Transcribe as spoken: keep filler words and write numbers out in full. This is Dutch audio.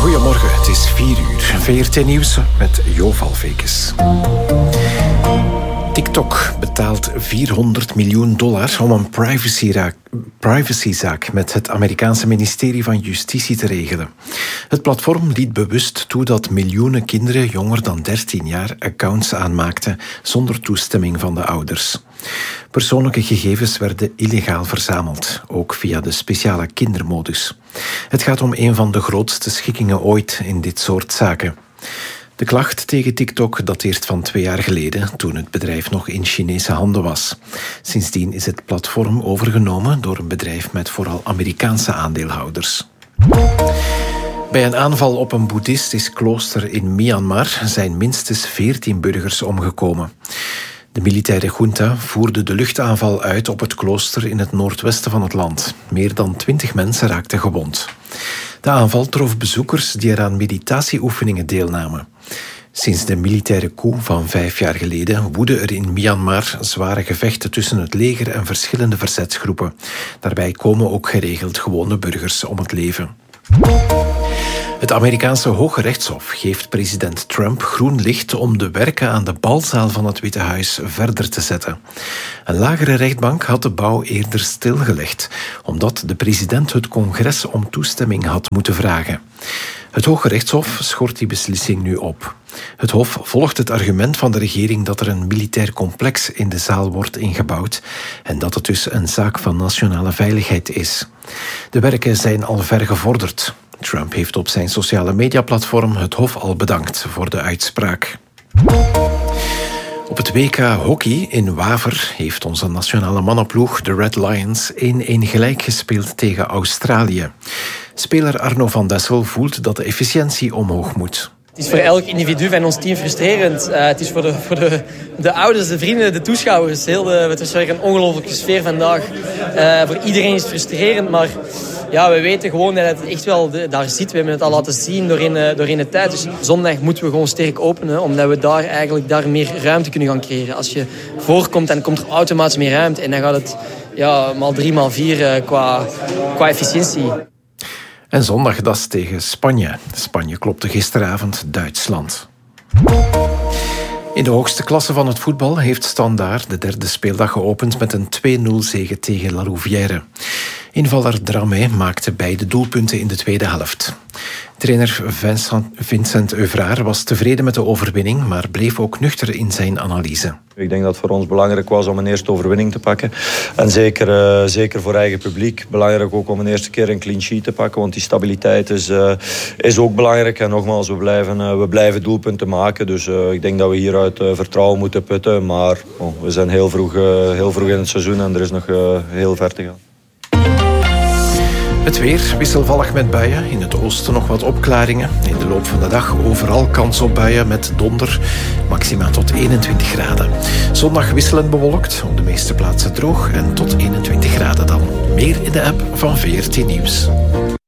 Goedemorgen, het is vier uur. V R T Nieuws met Jo Valvekes. TikTok betaalt vierhonderd miljoen dollar om een privacyzaak, privacyzaak met het Amerikaanse ministerie van Justitie te regelen. Het platform liet bewust toe dat miljoenen kinderen jonger dan dertien jaar accounts aanmaakten zonder toestemming van de ouders. Persoonlijke gegevens werden illegaal verzameld, ook via de speciale kindermodus. Het gaat om een van de grootste schikkingen ooit in dit soort zaken. De klacht tegen TikTok dateert van twee jaar geleden, toen het bedrijf nog in Chinese handen was. Sindsdien is het platform overgenomen door een bedrijf met vooral Amerikaanse aandeelhouders. Bij een aanval op een boeddhistisch klooster in Myanmar zijn minstens veertien burgers omgekomen. De militaire junta voerde de luchtaanval uit op het klooster in het noordwesten van het land. Meer dan twintig mensen raakten gewond. De aanval trof bezoekers die er aan meditatieoefeningen deelnamen. Sinds de militaire coup van vijf jaar geleden woeden er in Myanmar zware gevechten tussen het leger en verschillende verzetsgroepen. Daarbij komen ook geregeld gewone burgers om het leven. Het Amerikaanse Hoge Rechtshof geeft president Trump groen licht om de werken aan de balzaal van het Witte Huis verder te zetten. Een lagere rechtbank had de bouw eerder stilgelegd, omdat de president het congres om toestemming had moeten vragen. Het Hoge Rechtshof schort die beslissing nu op. Het Hof volgt het argument van de regering dat er een militair complex in de zaal wordt ingebouwd en dat het dus een zaak van nationale veiligheid is. De werken zijn al ver gevorderd. Trump heeft op zijn sociale mediaplatform het Hof al bedankt voor de uitspraak. Op het W K hockey in Waver heeft onze nationale mannenploeg, de Red Lions, één-één gelijk gespeeld tegen Australië. Speler Arno van Dessel voelt dat de efficiëntie omhoog moet. Het is voor elk individu van ons team frustrerend. Uh, het is voor, de, voor de, de ouders, de vrienden, de toeschouwers. Heel de, het is weer een ongelofelijke sfeer vandaag. Uh, voor iedereen is het frustrerend, maar ja, we weten gewoon dat het echt wel de, daar zit. We hebben het al laten zien doorheen, uh, doorheen de tijd. Dus zondag moeten we gewoon sterk openen, omdat we daar eigenlijk daar meer ruimte kunnen gaan creëren. Als je voorkomt, dan komt er automatisch meer ruimte. En dan gaat het ja, maal drie, maal vier uh, qua, qua efficiëntie. En zondag dat is tegen Spanje. Spanje klopte gisteravond Duitsland. In de hoogste klasse van het voetbal heeft Standaard de derde speeldag geopend met een twee-nul zege tegen La Louvière. Invaller Dramé maakte beide doelpunten in de tweede helft. Trainer Vincent, Vincent Euvraar was tevreden met de overwinning, maar bleef ook nuchter in zijn analyse. Ik denk dat het voor ons belangrijk was om een eerste overwinning te pakken. En zeker, uh, zeker voor eigen publiek. Belangrijk ook om een eerste keer een clean sheet te pakken, want die stabiliteit is, uh, is ook belangrijk. En nogmaals, we blijven, uh, we blijven doelpunten maken. Dus uh, ik denk dat we hieruit uh, vertrouwen moeten putten. Maar oh, we zijn heel vroeg, uh, heel vroeg in het seizoen en er is nog uh, heel ver te gaan. Het weer wisselvallig met buien. In het oosten nog wat opklaringen. In de loop van de dag overal kans op buien met donder. Maxima tot eenentwintig graden. Zondag wisselend bewolkt. Op de meeste plaatsen droog. En tot eenentwintig graden dan. Meer in de app van V R T Nieuws.